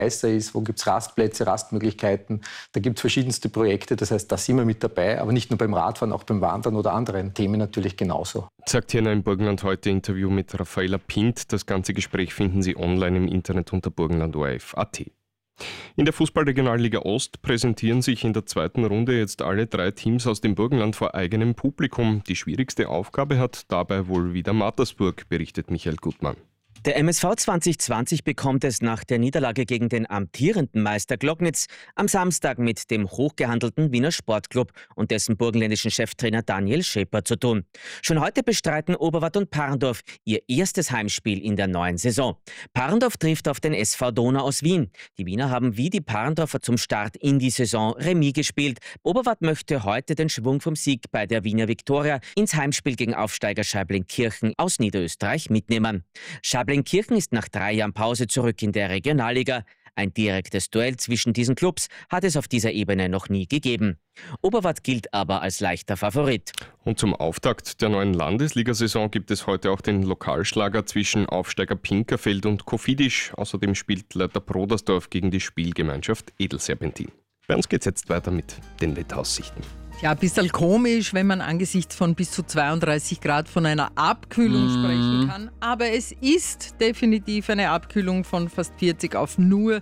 heißer ist, wo gibt es Rastplätze, Rastmöglichkeiten. Da gibt es verschiedenste Projekte, das heißt, da sind wir mit dabei, aber nicht nur beim Radfahren, auch beim Wandern oder anderen Themen natürlich genauso. Sagt hier in einem Burgenland heute Interview mit Raffaella Pint. Das ganze Gespräch finden Sie online im Internet unter burgenland.orf.at. In der Fußballregionalliga Ost präsentieren sich in der zweiten Runde jetzt alle 3 Teams aus dem Burgenland vor eigenem Publikum. Die schwierigste Aufgabe hat dabei wohl wieder Mattersburg, berichtet Michael Gutmann. Der MSV 2020 bekommt es nach der Niederlage gegen den amtierenden Meister Glocknitz am Samstag mit dem hochgehandelten Wiener Sportclub und dessen burgenländischen Cheftrainer Daniel Schäper zu tun. Schon heute bestreiten Oberwart und Parndorf ihr erstes Heimspiel in der neuen Saison. Parndorf trifft auf den SV Donau aus Wien. Die Wiener haben wie die Parndorfer zum Start in die Saison Remis gespielt. Oberwart möchte heute den Schwung vom Sieg bei der Wiener Viktoria ins Heimspiel gegen Aufsteiger Schaiblingkirchen aus Niederösterreich mitnehmen. Schaiblingkirchen ist nach 3 Jahren Pause zurück in der Regionalliga. Ein direktes Duell zwischen diesen Clubs hat es auf dieser Ebene noch nie gegeben. Oberwart gilt aber als leichter Favorit. Und zum Auftakt der neuen Landesliga-Saison gibt es heute auch den Lokalschlager zwischen Aufsteiger Pinkerfeld und Kofidis. Außerdem spielt Leiter Brodersdorf gegen die Spielgemeinschaft Edelserpentin. Bei uns geht es jetzt weiter mit den Wetteraussichten. Ja, ein bisschen komisch, wenn man angesichts von bis zu 32 Grad von einer Abkühlung sprechen kann. Aber es ist definitiv eine Abkühlung von fast 40 auf nur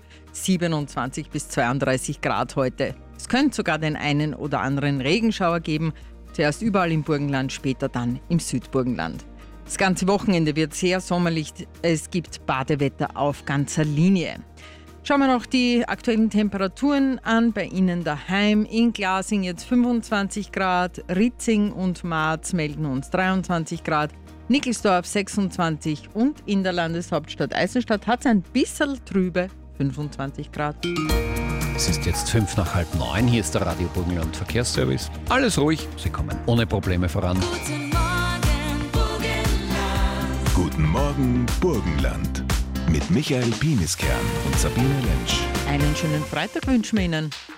27 bis 32 Grad heute. Es könnte sogar den einen oder anderen Regenschauer geben. Zuerst überall im Burgenland, später dann im Südburgenland. Das ganze Wochenende wird sehr sommerlich. Es gibt Badewetter auf ganzer Linie. Schauen wir noch die aktuellen Temperaturen an. Bei Ihnen daheim in Glasing jetzt 25 Grad, Ritzing und Marz melden uns 23 Grad, Nickelsdorf 26 und in der Landeshauptstadt Eisenstadt hat es ein bisschen trübe 25 Grad. Es ist jetzt 8:05. Hier ist der Radio Burgenland Verkehrsservice. Alles ruhig, Sie kommen ohne Probleme voran. Guten Morgen, Burgenland. Guten Morgen, Burgenland. Mit Michael Pieniskern und Sabine Lentsch. Einen schönen Freitag wünschen wir Ihnen.